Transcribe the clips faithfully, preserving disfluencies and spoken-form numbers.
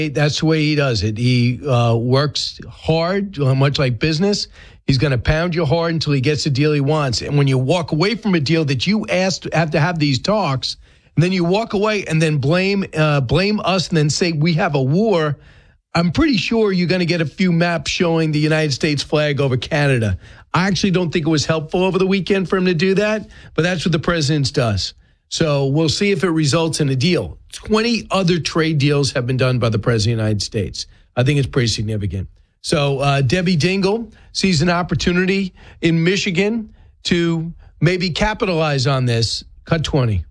That's the way he does it. He uh, works hard, much like business. He's going to pound you hard until he gets the deal he wants. And when you walk away from a deal that you asked, have to have these talks, and then you walk away and then blame uh, blame us and then say we have a war, I'm pretty sure you're going to get a few maps showing the United States flag over Canada. I actually don't think it was helpful over the weekend for him to do that, but that's what the president does. So we'll see if it results in a deal. twenty other trade deals have been done by the president of the United States. I think it's pretty significant. So uh, Debbie Dingell sees an opportunity in Michigan to maybe capitalize on this. Cut twenty.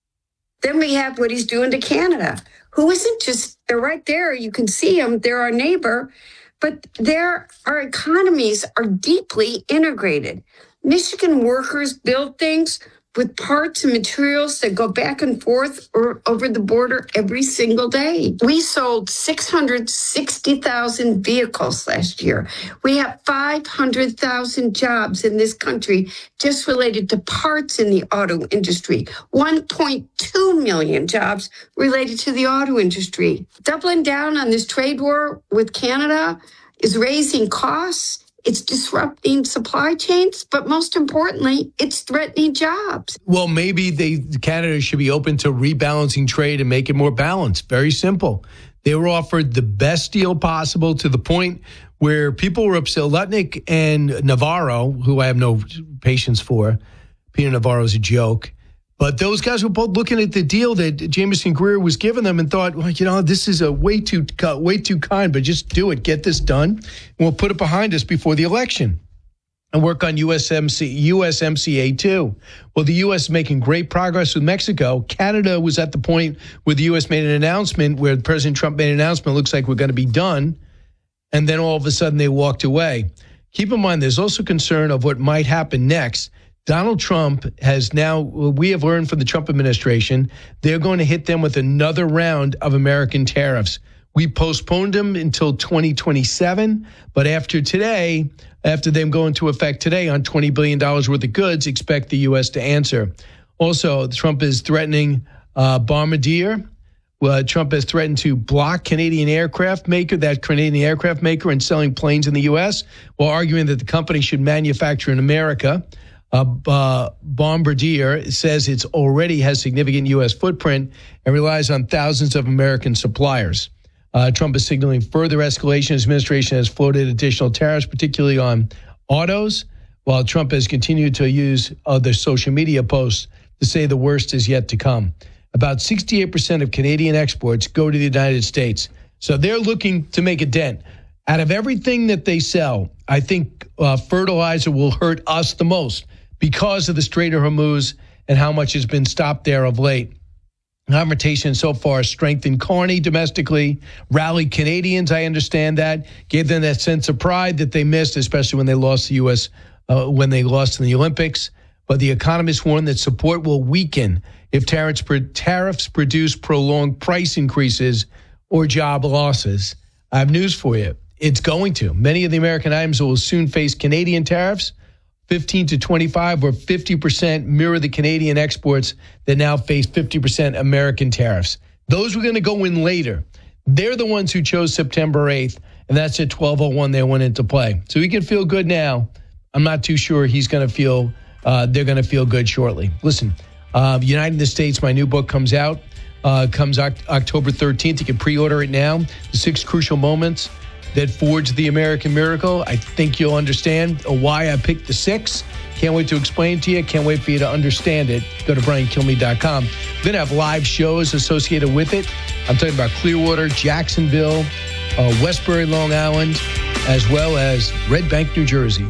Then we have what he's doing to Canada, who isn't just, they're right there. You can see them. They're our neighbor. But there, our economies are deeply integrated. Michigan workers build things with parts and materials that go back and forth or over the border every single day. We sold six hundred sixty thousand vehicles last year. We have five hundred thousand jobs in this country just related to parts in the auto industry. one point two million jobs related to the auto industry. Doubling down on this trade war with Canada is raising costs. It's disrupting supply chains, but most importantly, it's threatening jobs. Well, maybe they Canada should be open to rebalancing trade and make it more balanced. Very simple. They were offered the best deal possible to the point where people were upset. Lutnick and Navarro, who I have no patience for, Peter Navarro's a joke. But those guys were both looking at the deal that Jameson Greer was giving them and thought, well, you know, this is a way too way too kind, but just do it. Get this done. And we'll put it behind us before the election and work on U S M C, U S M C A too. Well, the U S is making great progress with Mexico. Canada was at the point where the U S made an announcement, where President Trump made an announcement, looks like we're going to be done. And then all of a sudden they walked away. Keep in mind, there's also concern of what might happen next. Donald Trump has now, we have learned from the Trump administration, they're going to hit them with another round of American tariffs. We postponed them until twenty twenty-seven, but after today, after them go into effect today on twenty billion dollars worth of goods, expect the U S to answer. Also, Trump is threatening uh, Bombardier. Well, Trump has threatened to block Canadian aircraft maker, that Canadian aircraft maker, and selling planes in the U S, while arguing that the company should manufacture in America. Uh, uh, Bombardier says it already has significant U S footprint and relies on thousands of American suppliers. Uh, Trump is signaling further escalation. His administration has floated additional tariffs, particularly on autos, while Trump has continued to use other social media posts to say the worst is yet to come. About sixty-eight percent of Canadian exports go to the United States. So they're looking to make a dent. Out of everything that they sell, I think uh, fertilizer will hurt us the most because of the Strait of Hormuz and how much has been stopped there of late. Confrontation so far strengthened Carney domestically, rallied Canadians, I understand that, gave them that sense of pride that they missed, especially when they lost the U S, uh, when they lost in the Olympics. But the economists warn that support will weaken if tariffs, tariffs produce prolonged price increases or job losses. I have news for you. It's going to. Many of the American items will soon face Canadian tariffs, fifteen to twenty-five or fifty percent mirror the Canadian exports that now face fifty percent American tariffs. Those were going to go in later. They're the ones who chose September eighth, and that's at twelve oh one they went into play. So he can feel good now. I'm not too sure he's going to feel, uh, they're going to feel good shortly. Listen, uh, United the States, my new book comes out, uh, comes October thirteenth. You can pre-order it now. The Six Crucial Moments that forged the American miracle. I think you'll understand why I picked the six. Can't wait to explain it to you. Can't wait for you to understand it. Go to brian kilmeade dot com. We're going to have live shows associated with it. I'm talking about Clearwater, Jacksonville, uh, Westbury, Long Island, as well as Red Bank, New Jersey.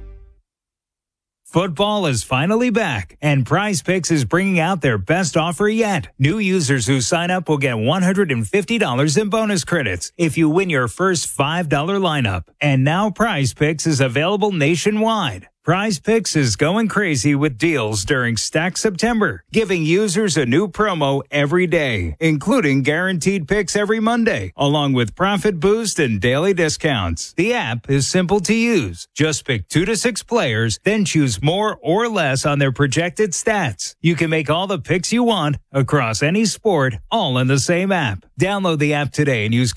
Football is finally back, and Prize Picks is bringing out their best offer yet. New users who sign up will get one hundred fifty dollars in bonus credits if you win your first five dollar lineup. And now Prize Picks is available nationwide. Prize Picks is going crazy with deals during Stack September, giving users a new promo every day, including guaranteed picks every Monday, along with profit boost and daily discounts. The app is simple to use. Just pick two to six players, then choose more or less on their projected stats. You can make all the picks you want across any sport, all in the same app. Download the app today and use